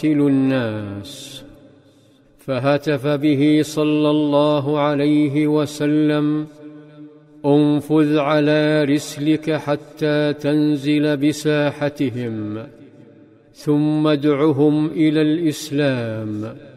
يقاتل الناس. فهتف به صلى الله عليه وسلم: انفذ على رسلك حتى تنزل بساحتهم، ثم ادعهم إلى الإسلام.